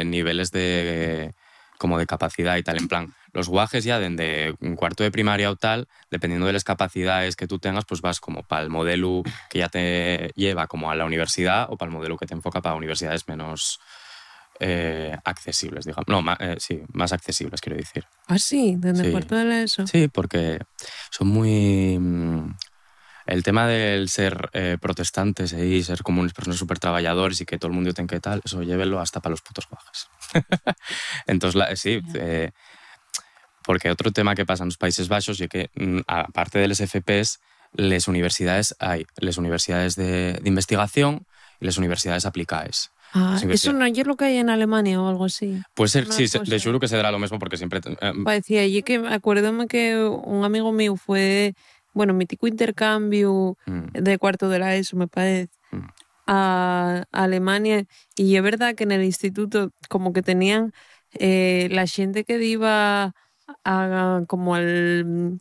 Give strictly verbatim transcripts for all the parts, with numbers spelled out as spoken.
de niveles de como de capacidad y tal, en plan, los guajes ya desde un cuarto de primaria o tal, dependiendo de las capacidades que tú tengas, pues vas como para el modelo que ya te lleva como a la universidad o para el modelo que te enfoca para universidades menos eh, accesibles, digamos. No, más, eh, sí, más accesibles, quiero decir. ¿Ah, sí? ¿Desde sí. cuarto de la ESO? Sí, porque son muy... El tema del ser eh, protestantes y eh, ser como unas personas súper trabajadores y que todo el mundo tenga que tal, eso llévelo hasta para los putos guajes. Entonces, la, sí, eh, porque otro tema que pasa en los Países Bajos es que, aparte de las F Ps, las universidades hay las universidades de, de investigación y las universidades aplicadas. Ah, eso no es lo que hay en Alemania o algo así. Puede ser, sí, cosa. De seguro que se dará lo mismo porque siempre... Eh, Parecía allí que, acuérdame que un amigo mío fue, bueno, mítico intercambio mm. de cuarto de la ESO, me parece, mm. a, a Alemania, y es verdad que en el instituto como que tenían eh, la gente que iba a, como al...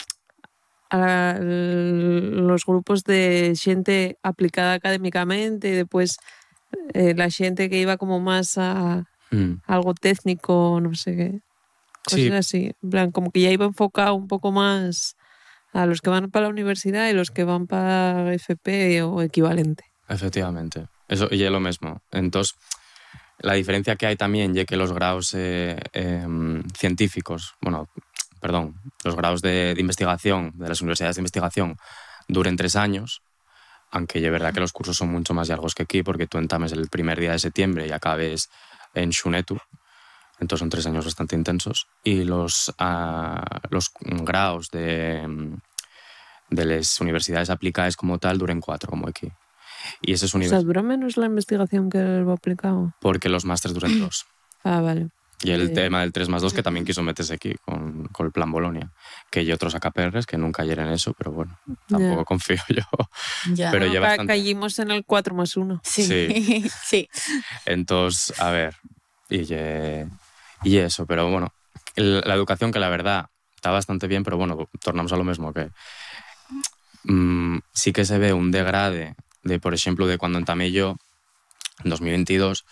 a los grupos de gente aplicada académicamente y después eh, la gente que iba como más a mm. algo técnico, no sé qué, cosas sí. así, en plan, como que ya iba enfocado un poco más a los que van para la universidad y los que van para F P o equivalente. Efectivamente, eso y es lo mismo. Entonces, la diferencia que hay también es que los grados eh, eh, científicos, bueno, perdón, los grados de, de investigación de las universidades de investigación duren tres años, aunque es verdad que los cursos son mucho más largos que aquí, porque tú entames el primer día de septiembre y acabes en Xunetu, entonces son tres años bastante intensos, y los, uh, los grados de, de las universidades aplicadas como tal duren cuatro, como aquí. Y ese es univers... O sea, ¿dura menos la investigación que el aplicado? Porque los másters duran dos. Ah, vale. Y el eh... tema del tres más dos que también quiso meterse aquí con, con el plan Bolonia, que hay otros A K P Rs que nunca hieren eso, pero bueno, tampoco yeah. confío yo. Ya. Pero no, lleva bastante... Caímos en el cuatro más uno. Sí. Sí. sí. Entonces, a ver, y, eh, y eso, pero bueno, el, la educación que la verdad está bastante bien, pero bueno, tornamos a lo mismo, que mmm, sí que se ve un degrade de, por ejemplo, de cuando entamé yo, en dos mil veintidós,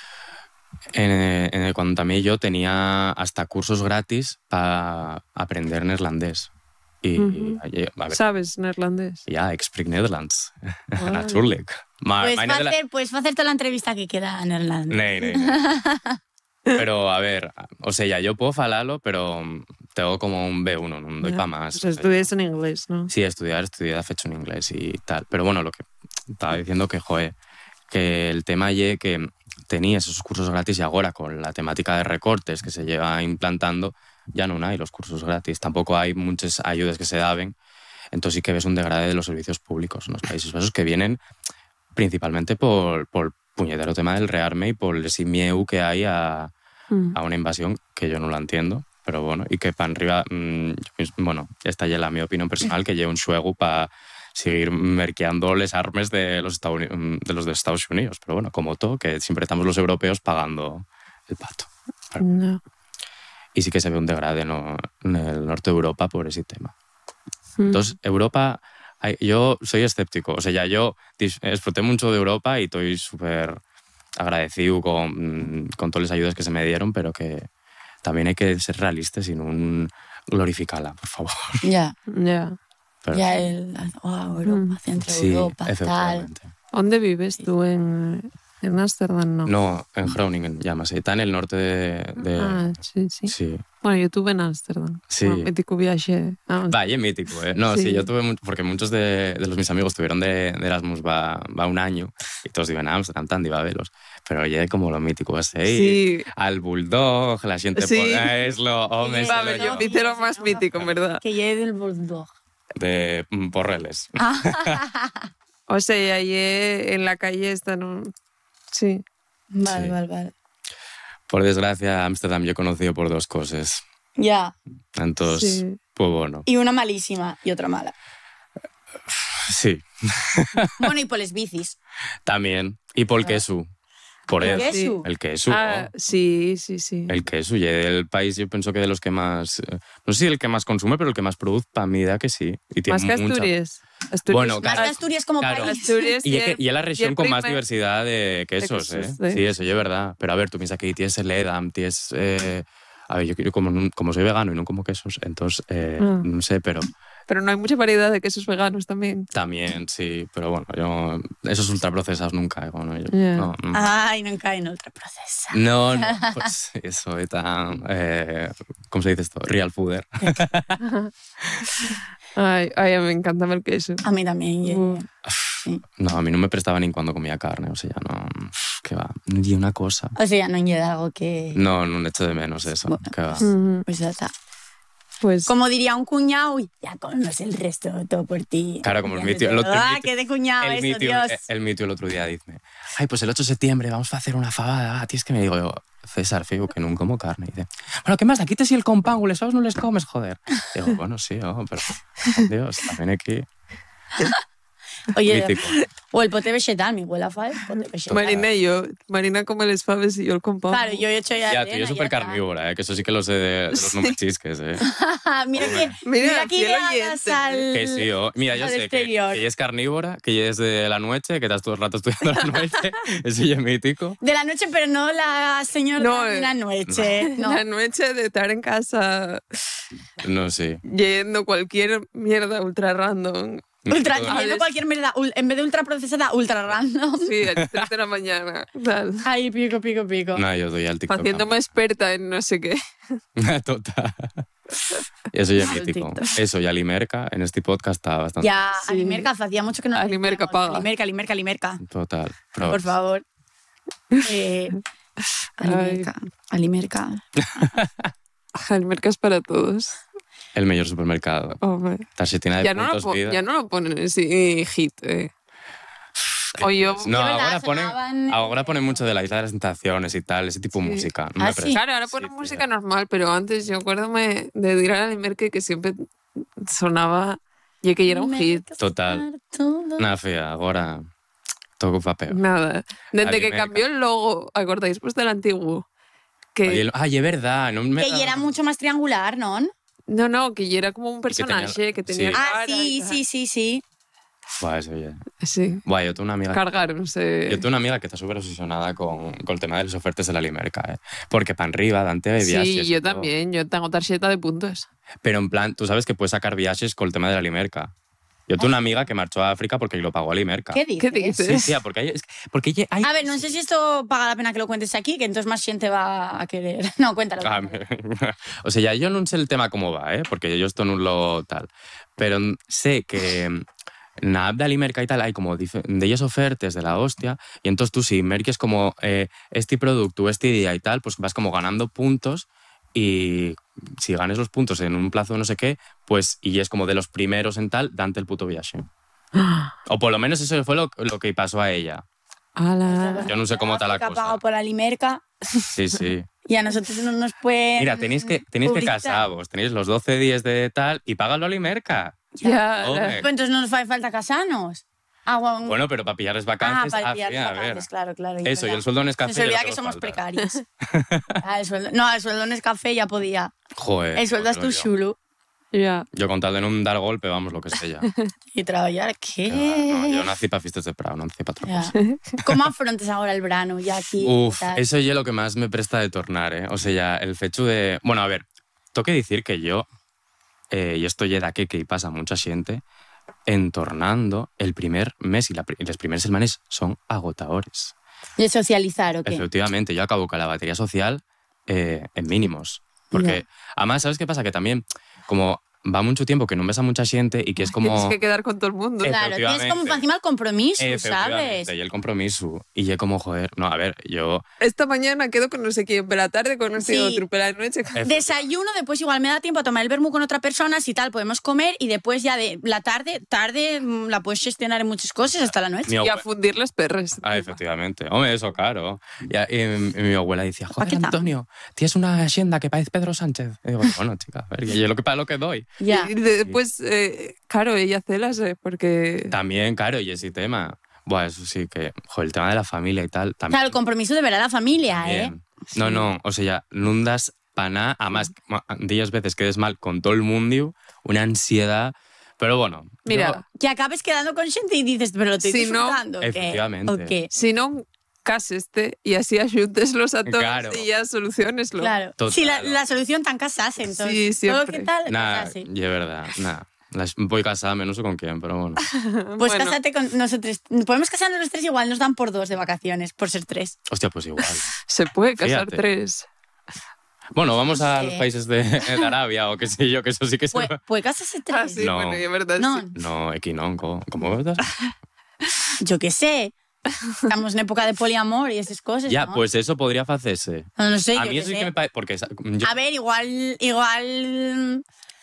en, en el, cuando entamé yo tenía hasta cursos gratis para aprender neerlandés. Y, uh-huh. a ver, ¿sabes neerlandés? Ja, yeah, ik spreek Nederlands. Oh. Natuurlijk. Maar, pues, va hacer, pues va a hacer toda la entrevista que queda en neerlandés. Nee, nee, nee. Pero, a ver, o sea, ya yo puedo falarlo, pero tengo como un B uno, no doy yeah. para más. O sea, estudias en inglés, ¿no? Sí, estudiar, estudiar, hecho en inglés y tal. Pero bueno, lo que estaba diciendo que, joder, que el tema ye que tenía esos cursos gratis y ahora con la temática de recortes que se lleva implantando, ya no hay los cursos gratis. Tampoco hay muchas ayudas que se daban. Entonces sí que ves un degrade de los servicios públicos en los Países Bajos que vienen principalmente por, por puñetero tema del rearme y por ese miedo que hay a, mm. a una invasión que yo no la entiendo, pero bueno, y que para arriba, mmm, bueno, esta ya es la mi opinión personal, que lleva un xuego para seguir merqueando las armas de los, Estados, de los de Estados Unidos, pero bueno, como todo, que siempre estamos los europeos pagando el pato. Pero, no. Y sí que se ve un degrade ¿no? en el norte de Europa por ese tema. Mm. Entonces, Europa... Yo soy escéptico, o sea, ya yo disfruté mucho de Europa y estoy súper agradecido con, con todas las ayudas que se me dieron, pero que también hay que ser realistas y no glorificarla, por favor. Ya, ya. Yeah. Ya el oh, Europa, centro sí, Europa, tal. ¿Dónde vives tú? ¿En, en Ámsterdam? No, no, en Groningen, llámase. Está en el norte de... de... Ah, sí, sí, sí. Bueno, yo tuve en Ámsterdam. Sí. Bueno, mítico viaje. Ah, Vaya, mítico, ¿eh? No, sí, sí yo tuve mucho, porque muchos de, de los mis amigos tuvieron de, de Erasmus va, va un año y todos iban a Ámsterdam, tan iba a verlos. Pero ya como lo mítico ese ahí, sí. al Bulldog, la gente sí. pone lo hombre. Va, ver, yo hice lo más mítico, en verdad. Que llegue del Bulldog. De Porreles. O sea, allí en la calle está, ¿no? Sí. Vale, sí. vale, vale. Por desgracia, Ámsterdam yo he conocido por dos cosas. Ya. Entonces, sí. pues bueno. Y una malísima y otra mala. Sí. Bueno, y por las bicis. También. Y por el queso. Por el eso. queso. El queso. Ah, ¿no? Sí, sí, sí. El queso. Y el país yo pienso que de los que más... No sé si el que más consume, pero el que más produce, para mi idea que sí. Y tiene ¿Más que Asturias? Mucha... Asturias. Bueno, Más claro, que Asturias como claro. país. Asturias Y es, que, y y es la región con más primer- diversidad de quesos, de ¿eh? quesos, sí. Sí, eso ya es verdad. Pero a ver, tú piensas que ahí tienes el Edam, tienes... Eh, a ver, yo quiero, como, no- como soy vegano y no como quesos, entonces, eh, Ah. no sé, pero Pero no hay mucha variedad de quesos veganos también. también, sí. Pero bueno, yo... Esos ultraprocesados nunca, ¿eh? Bueno, yo, Ya. no, no. Ay, no cae en otra procesa. No, no, pues eso es tan... Eh, ¿Cómo se dice esto? Real fooder. Ay, ay, me encanta el queso. A mí también. yeah. Uh. No, a mí no me prestaba ni cuando comía carne, o sea, no... ¿Qué va? Ni una cosa. O sea, no llega algo que... No, no echo de menos eso. Bueno, ¿Qué va? Ujú. Pues ya está. Pues Como diría un cuñado, "Uy, ya comemos el resto, todo por ti". Claro, como el Ya, mi tío- el otro- Ah, el mi tío- qué de cuñado el, eso, mi tío, Dios. el mi tío el otro día dice, ay, pues el ocho de septiembre vamos a hacer una fabada. Ah, tío, es que me digo yo, César, fijo, que no como carne. Y dice, bueno, ¿qué más? Aquí te si el compángulo, ¿sabes? No les comes, joder. Digo, bueno, sí, oh, pero Dios, también aquí. Oye, Mítico. o el pote vegetal, mi abuela fa el pote vegetal. Marina y yo. Marina come les faves y yo el compón. Claro, yo he hecho ya... Ya, arena, tío, yo súper ya está. carnívora, ¿eh? Que eso sí que lo sé de, de los no me chisques, ¿eh? mira que, Mira, mira que fiel ideadas oyente. al... Que sí, oh. Mira, yo al sé que, exterior. que ella es carnívora, que ella es de la noche, que estás todo el rato estudiando la noche. Eso ya es mítico. De la noche, pero no la señora No, de eh, la noche. No. La noche de estar en casa No sé. yendo cualquier mierda ultra random. Ultra, No, A yendo ver. cualquier mierda, ul- en vez de ultra procesada, ultra random. Sí, a las tres de la mañana. Tal. Ay, pico, pico, pico. No, yo doy al TikTok. Haciéndome experta en no sé qué. Total. Eso ya es El mítico. TikTok. Eso, y Alimerca en este podcast está bastante. Ya, Sí. Alimerca, hacía mucho que no... Alimerca decíamos. paga. Alimerca, Alimerca, Alimerca. Total. Por favor. Eh, Alimerca, Alimerca. El mercado es para todos. El mejor supermercado. Hombre. Tarjetina de Ya no, lo puntos po- vida. ya no lo ponen en sí hit. Eh. O yo... No, De verdad, ahora ponen, sonaban- ahora ponen mucho de la isla de las tentaciones y tal, ese tipo de Sí. música. No Ah, me sí. presta. Claro, ahora Sí, ponen tío. música normal, pero antes yo acuérdame de ir a la Merkel que siempre sonaba y que ya era un hit. Total. Nada, fea, ahora todo papeo. Nada. Desde que Alimerca. cambió el logo, ¿acordáis? Pues del antiguo. Que, Oye, el- Ay, es verdad. No me Que ya era mucho más triangular, ¿no? no, no, que ya era como un que tenía- personaje que tenía. sí. Ah, cara sí, y tal. sí, sí, sí. Buah, eso ya. Sí, Buah, yo tengo una amiga. cargáronse. Yo tengo una amiga que está súper obsesionada con, con el tema de las ofertas de la Limerca, ¿eh? Porque para arriba, Dante de viajes. Sí, y yo todo. también. Yo tengo tarjeta de puntos. Pero en plan, tú sabes que puedes sacar viajes con el tema de la Limerca. Yo tengo una amiga que marchó a África porque lo pagó a Limerca. ¿Qué dices? ¿Qué dices? Sí, tía, porque hay, es que- porque hay, hay- A ver, no sé si esto paga la pena que lo cuentes aquí, que entonces más gente va a querer. No, cuéntalo. Ah, me- o sea, ya yo no sé el tema cómo va, ¿eh? Porque yo esto no lo tal. Pero sé que en la app de Alimerca y tal hay como dif- de ellas ofertas de la hostia y entonces tú si merques como eh, este producto, este día y tal, pues vas como ganando puntos y si ganes los puntos en un plazo de no sé qué, pues y es como de los primeros en tal, dante el puto viaje. O por lo menos eso fue lo, lo que pasó a ella. Ala. Yo no sé cómo está la Que ha cosa. pagado por la Limerca Sí, sí. y a nosotros no nos pueden. Mira, tenéis que, tenéis que publicitar. casaros, tenéis los doce días de tal y págalo a Limerca. Ya, Hombre. Pues entonces no nos hace falta casarnos. Ah, bueno. Bueno, pero para pillarles ah, vacances, para ah, pillar fía, a vacantes, ver. claro, claro. es Eso, y verdad. el sueldo en Nescafé. Se olvida ya que os somos falta. precarios. Ah, el sueldo, no, el sueldo en Nescafé ya podía. Joder. El sueldo es tu pues yo. chulo. ya. Yo con tal de no dar golpe, vamos, lo que sé ya. Y trabajar, Que va, no, yo ¿qué? nací para fiestas de Prado, no nací para otra Ya. cosa. ¿Cómo afrontas ahora el verano ya aquí? Uf, tal? eso ya es lo que más me presta de tornar, ¿eh? O sea, ya el hecho de... Bueno, a ver, tengo que decir que yo, eh, y esto ya da que, que pasa a mucha gente, entornando el primer mes y, la, pri- y los primeros semanas son agotadores. ¿De socializar o qué? Efectivamente, yo acabo con la batería social eh, en mínimos. Porque, Ya. además, ¿sabes qué pasa? Que también, como va mucho tiempo que no ves a mucha gente y que es como... Tienes que quedar con todo el mundo. Eh, Claro, tienes como efectivamente. encima el compromiso, Efectivamente, ¿sabes? y el compromiso. Y yo como, joder, no, a ver, yo... Esta mañana quedo con no sé quién, pero la tarde con no sé Sí. otro, pero la noche... Desayuno, después igual me da tiempo a tomar el vermú con otra persona, si tal, podemos comer y después ya de la tarde, tarde mm, la puedes gestionar en muchas cosas hasta la noche. Mi Y a abue- fundir las perras. Ah, efectivamente. Hombre, eso, claro. Y, a- y mi, mi abuela decía, joder, Paqueta. Antonio, tienes una hacienda que parece Pedro Sánchez. Y digo, bueno, chica, a ver, y yo lo que para lo que doy. Ya. Y después, eh, claro, ella celas, eh, porque... También, claro, y ese tema. Bueno, eso sí que, joder, el tema de la familia y tal, también. Claro, el compromiso de ver a la familia, ¿eh? También. No, no, o sea, ya, no das para nada, además, diez veces quedes mal con todo el mundo, una ansiedad, Pero bueno. Mira, que acabes quedando con xente e dices, pero lo estoy Si no, disfrutando. ¿o qué? efectivamente. ¿O qué? si non, caseste e así axúnteslos a todos Claro. e ya solucioneslo. Claro. Total. Si la, la solución tan casase, entonces. Sí, Todo siempre. que tal, Nada, casase. y es verdad, nada. Las- Voy casada, no sé con quién, pero bueno. Pues Bueno, cásate con nosotros. Podemos casarnos los tres, igual nos dan por dos de vacaciones, por ser tres. Hostia, pues igual. se puede casar Fíjate. tres. Bueno, vamos a sé. los países de, de Arabia o qué sé yo, que eso sí que se... Puede, puede casarse tres. Ah, sí, No. bueno, es verdad. No, sí. No, aquí no, ¿cómo? ¿Cómo estás? yo qué sé. Estamos en época de poliamor y esas cosas, Ya, ¿no? pues eso podría hacerse. No, no sé, A yo mí qué eso sí sé. que me parece... Porque esa- yo- A ver, igual, igual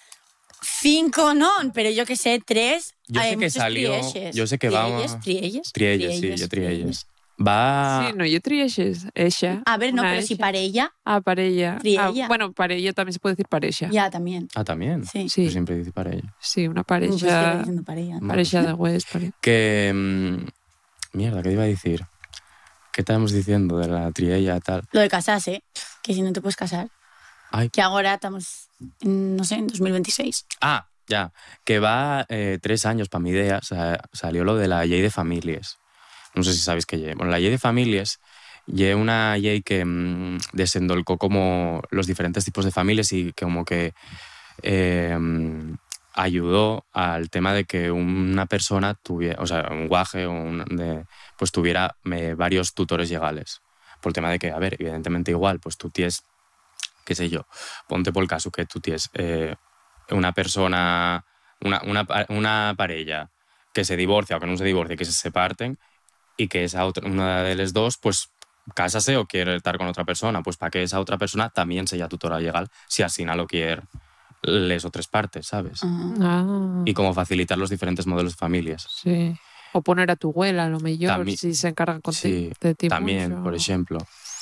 cinco no, pero yo que sé, tres. Yo sé hay que muchos salió- trielles. yo sé que va- Trielles, trielles, Trielles, sí, yo Trielles. Va... Sí, no, yo trielles, ella. A ver, no, una pero si ella. parella, Ah, parella. Triella. Ah, bueno, parella también se puede decir pareja. ya también. Ah, también. Sí. Sí. Yo siempre dice para ella. Sí, una Pues sigo pareja. diciendo parella. ¿no? Pareja de West. pare- Que... mm, Mierda, ¿qué te iba a decir? ¿Qué estábamos diciendo de la triella y tal? Lo de casarse, que si no te puedes casar. Ay. Que ahora estamos, en, no sé, en dos mil veintiséis. Ah, ya. Que va eh, tres años, para mi idea, sa- salió lo de la llei de famílies. No sé si sabéis qué llei. Bueno, la llei de famílies lleva una llei que mm, desendolcó como los diferentes tipos de familias y que como que eh, mm, ayudó al tema de que una persona tuviera, o sea, un guaje o un, de, pues tuviera eh, varios tutores legales. Por el tema de que, a ver, evidentemente igual, pues tú tienes, qué sé yo, ponte por el caso que tú tienes eh, una persona, una, una, pa- una parella que se divorcia o que no se divorcia, que se separten y que esa otra, una de las dos, pues cásase o quiere estar con otra persona, pues para que esa otra persona también sea tutora legal, si así no lo quiere les otras partes, ¿sabes? Ah, Y como facilitar los diferentes modelos de familias. sí. O poner a tu abuela, a lo mejor, Tambi- si se encarga con Sí, de ti también, mucho. por ejemplo.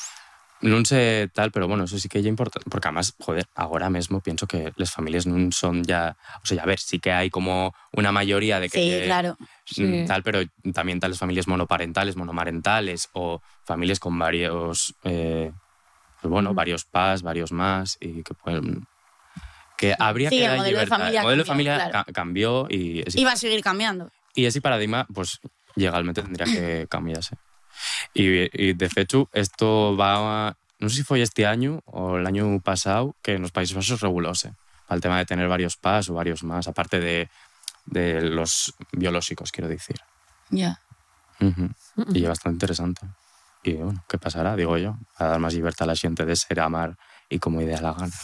No sé tal, pero bueno, eso sí que es importante, porque además, joder, ahora mismo pienso que las familias no son ya, o sea, a ver, sí que hay como una mayoría de que Sí, eh, claro. mm, Sí. tal, pero también tal las familias monoparentales, monomarentales o familias con varios, eh, pues bueno, Ujú. varios pas, varios más y que pueden, que habría Sí, que el dar modelo de libertad. familia el modelo de cambió, familia claro. ca- cambió y ese, Y va a seguir cambiando. y ese paradigma, pues legalmente tendría que cambiarse. Y, y de hecho, esto va, no sé si fue este año o el año pasado, que en los Países Bajos regulóse, para el tema de tener varios pas o varios más, aparte de, de los biológicos, quiero decir. Ya. Ujú. Y es bastante interesante. Y bueno, ¿qué pasará? Digo yo, para dar más libertad a la gente de ser, amar y como idea la gana.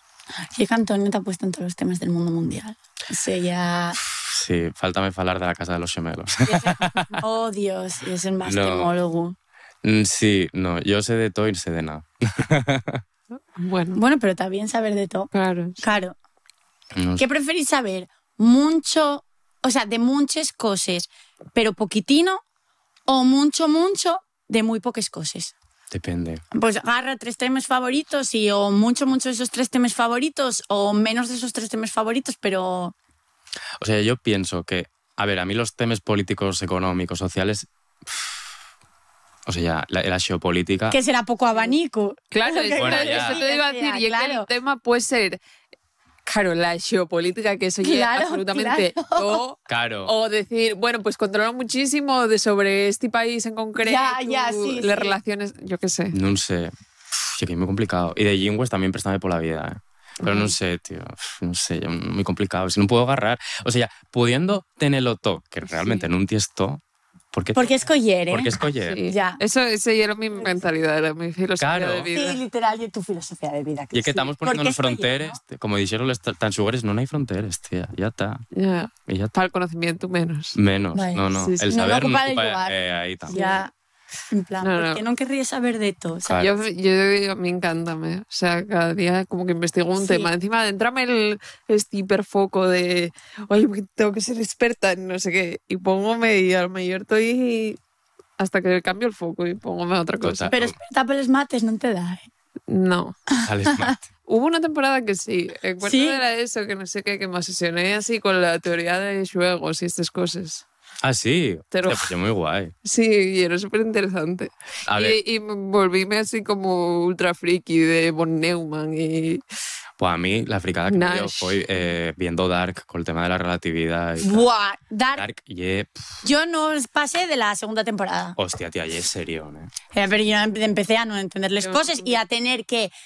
Y es que Antonio te ha puesto en todos los temas del mundo mundial. O sea, ya... Sí, faltame hablar de la Casa de los Gemelos. Oh, Dios, y es el más No. temólogo. Mm, sí, no, yo sé de todo y sé de nada. Bueno, Bueno, pero está bien saber de todo. claro. Claro. No sé. ¿Qué preferís saber? Mucho, o sea, de muchas cosas, pero poquitino, o mucho, mucho, de muy pocas cosas. Depende. Pues agarra tres temas favoritos y o mucho, mucho de esos tres temas favoritos o menos de esos tres temas favoritos, pero... O sea, yo pienso que, a ver, a mí los temas políticos, económicos, sociales, o sea, ya, la, la geopolítica... que será poco abanico. Claro, es Bueno, que ya. eso te iba a decir. Y es que claro. el tema puede ser, claro, la geopolítica, que eso ya Claro, absolutamente claro. o, Claro. o decir, bueno, pues controla muchísimo de sobre este país en concreto, Ya, ya, sí, las sí. relaciones, yo qué sé. No sé. Uf, que es muy complicado. Y de lingües también préstame por la vida, ¿eh? Pero no sé, tío. Uf, No sé, ya, muy complicado. Si no puedo agarrar... O sea, ya, pudiendo tenerlo todo, que realmente Sí. no entiendes todo, ¿por qué, Porque escoger, ¿eh? ¿por qué escoger? Sí. Ya. Eso, eso ya era mi mentalidad, era mi filosofía Claro. de vida. Sí, literal, y tu filosofía de vida. Y es que sí. estamos ¿Por qué poniendo escoger, fronteras, como dijeron los tansugores, no hay fronteras, tía. Ya está. Ya. Y ya está. Para el conocimiento menos. Menos. Vale. No, no. Sí, sí. El No, no saber no ocupar el ocupa lugar. eh, ahí no? también. Ya, en plan, No, ¿por no. qué no querrías saber de todo? O sea, Claro. Yo, yo digo, me encanta, me- o sea, cada día como que investigo un Sí. tema. Encima de entrarme el este hiperfoco de, oye, porque tengo que ser experta en no sé qué, y póngome, y a lo mejor estoy hasta que cambio el foco y póngome a otra cosa. Total. pero experta por los mates no te da, ¿eh? No. Sales mal. Hubo una temporada que sí, en cuarto ¿Sí? era eso, que no sé qué, que me obsesioné así con la teoría de juegos y estas cosas. Ah, sí. Te lo- Hostia, pues muy guay. Sí, y era súper interesante. A ver, Y, y volvíme así como ultra friki de Von Neumann y Pues a mí la fricada que me dio fue eh, viendo Dark con el tema de la relatividad. Y Buah, Dark. Dark yeah, yo no pasé de la segunda temporada. Hostia, tía, y es serio, ¿eh? Eh, pero yo empecé a no entenderles cosas y a tener que